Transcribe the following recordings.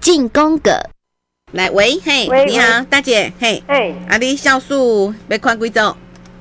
进宫格。来，喂，嘿，你好，大姐，嘿，你酵素要看几周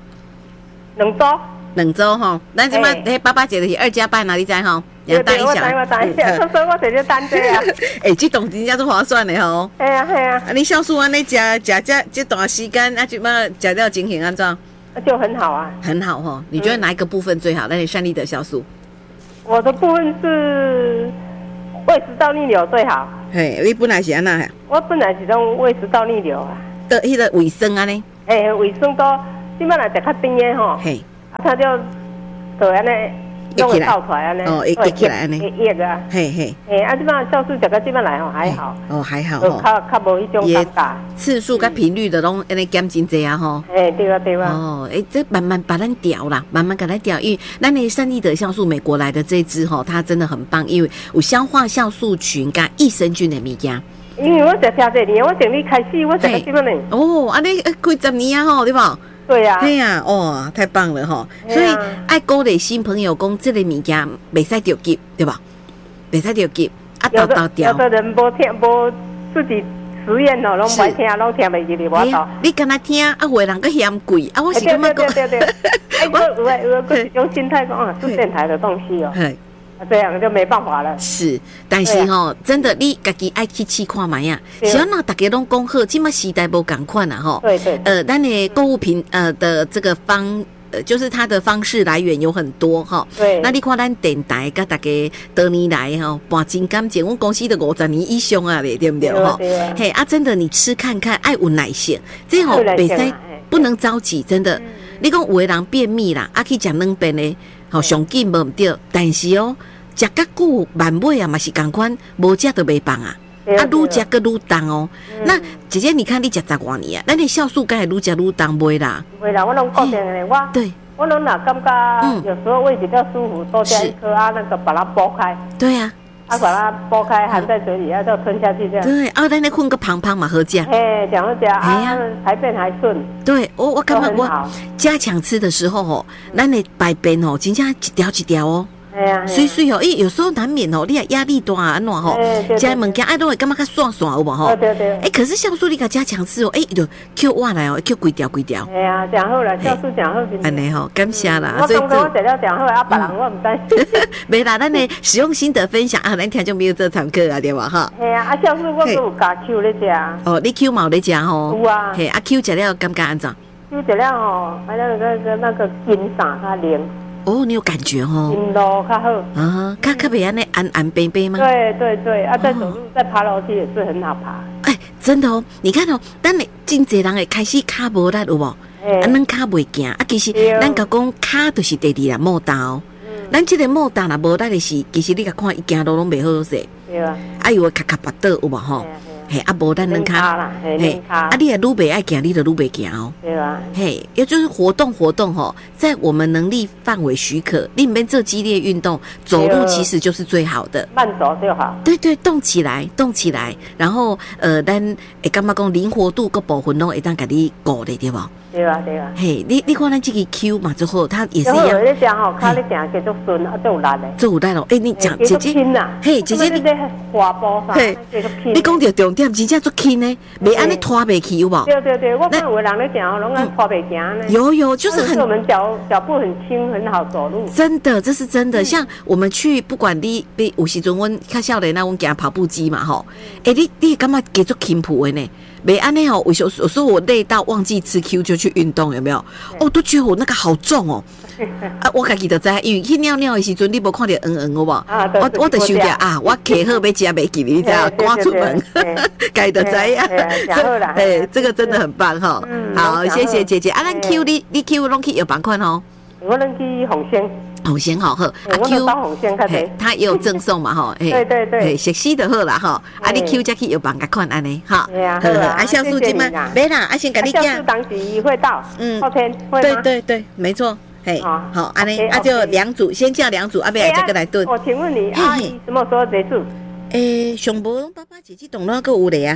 ？2周吼，咱即摆爸爸节就是2+8哪里知吼？ 对，我知，所以我就单这啊。 这动真正是划算的吼。 系啊。 你酵素安尼食这段时间，即摆食了情形安怎？ 就很好啊。 很好吼，你觉得哪一个部分最好？那你善利的酵素？ 我的部分是胃食道逆流最好。 嘿，你本来是安那？ 我本来是种胃食道逆流啊。 的迄个胃酸安尼？ 胃酸都即摆来食较甜的吼。嘿。他就安尼。弄会倒出来安尼， 会起来安尼， 会热啊， 嘿， 即摆酵素食到即摆来吼还好， 还好吼， 较无迄种尴尬， 次数跟频率的拢安尼减真济啊吼， 对啊， 这慢慢把咱调啦，慢慢给它调，因为咱的善利德酵素美国来的这支吼，它真的很棒，因为有消化酵素群跟益生菌的物件。 因为我食听这年，我从你开始我食到即摆呢。 安尼开10年啊吼，对吧？ 对呀， 对呀，哇，太棒了哈！所以爱鼓励新朋友讲，这个物件袂使着急，对吧？袂使着急，倒调。 有的人无自己实验哦，拢不爱听，拢听袂入哩，我倒。 你敢若听有人个嫌贵我是感觉讲， 对。我是用心态讲是电台的东西哦。这样就没办法了。是， 但是真的你自己爱去试看卖呀。希望大家拢讲好，现在时代不同款啦吼。 对。 咱的购物品的这个就是它的方式来源有很多哈。 对。 那你看咱电台跟大家多年来半真感情，我公司都50年以上啊咧，对不对哈？嘿真的你吃看看，爱有耐性，这不能着急，真的。你讲有的人便秘啦，去食两遍的。上紧无唔对，但是食较久慢尾啊嘛是同款，无食就袂棒啊，愈食个愈重那姐姐，你看你食10多年啊，咱的酵素该愈食愈重袂啦？ 袂啦，我拢固定的，我拢若感觉有时候胃比较舒服，多加一颗那个把它剥开。 对啊。 把它剥开，含在嘴里，要吞下去这样。 对，咱那混个胖嘛好食。 讲好食排便还顺。 对，我感觉我加强吃的时候咱的排便真正一条一条水有时候难免你也压力大安怎加物件都会感觉较散有无对。 可是酵素你甲加强吃就扣碗来扣几条。 讲好了，酵素讲好。 安尼感谢啦。 我感觉我食了讲好别人我唔担心。 没啦，咱的使用心得分享咱听众朋友做参考对吧哈？ 酵素我都有加 Q 咧食。 你 Q 嘛有咧食吼？ 有啊。 Q 食了感觉安怎 ？Q 食了那个筋啥较灵。 你有感觉筋络较好啊，较袂安尼安白白吗？ 对，在走路在爬楼梯也是很好爬。 真的你看咱真侪人会开始脚无力有无？咱脚袂行其实咱甲讲脚就是第二啦，毛大咱这个毛大啦无力的是，其实你甲看伊行路拢袂好势。 对啊。 有会卡巴倒有无吼？无咱两脚啦， 你也愈袂爱行，你就愈袂行对啊。 也就是活动在我们能力范围许可，你免做激烈运动，走路其实就是最好的， 慢走就好。 对，动起来，然后咱会感觉讲灵活度各部分拢会当给你顾的，对不？ 对啊。 你看咱这个 Q 嘛，之后它也是一样。 你讲脚你行继续顺就有力的。 做有力咯，你讲姐姐，姐姐你滑步上， 你讲到重点，真正做轻呢，袂安尼拖袂起有无？ 对，我看有人咧讲，拢安拖袂行呢。 有，就是我们脚步很轻，很好走路。 真的，这是真的。像我们去，不管你有时阵阮较少年，那阮行跑步机嘛吼，你感觉继续轻浮的呢？没安尼有时候我累到忘记吃 Q 就去运动，有没有？都觉得我那个好重我自己就知，因为去尿尿的时阵，你无看到有无？我就想着我骑好要食袂记，你知道？赶出门，家就知啊。这个真的很棒哈。好，谢谢姐姐。咱 Q 你 Q 拢去药房看我拢去红仙好喝 ，Q 红仙较济， 它也有赠送嘛吼， 对， 熟悉的好啦吼，你 Q 才去药房甲看安尼哈，酵素金嘛，没啦，先甲你讲， 酵素当时会到，后天会吗？ 对，没错，好，安尼就2组，先叫2组，不然这个来炖。 我请问你，阿姨什么时候结束？ 上无爸爸姐姐动那个有咧啊。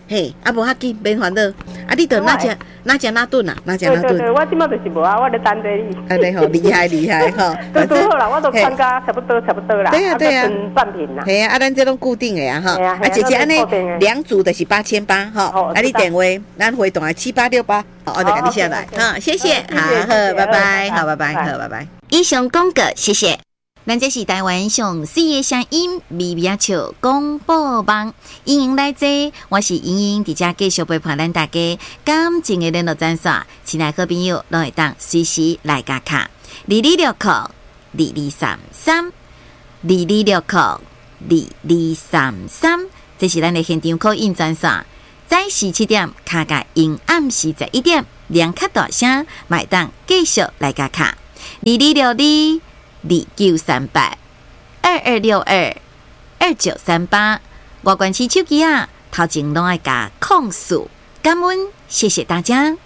嘿，啊无要紧，免烦恼。啊，你着哪只哪顿啊？哪只哪顿？ 对，我即马就是无啊，我咧等着你。 安尼吼，厉害吼。 都好啦，我都参加差不多啦。 对啊。 半瓶啦。 系啊，咱这种固定的呀哈。啊，姐姐安尼2组的是8800哈。啊，你电话咱回动7868，好，我就给你下来。好，谢谢，好，拜拜，好，拜拜，好，拜拜。以上广告，谢谢。咱这是台湾上4个声音微微笑广播网，欢迎来坐，我是莹莹，伫遮继续陪伴咱大家感情的联络专线，亲爱好朋友都会当随时来加卡22602233，22602233，这是咱的现场call in专线，早时7点卡甲因暗时11点，两卡大声，买当继续来加卡2260226822622938，外关市手机啊，头前拢爱加控诉，感恩，谢谢大家。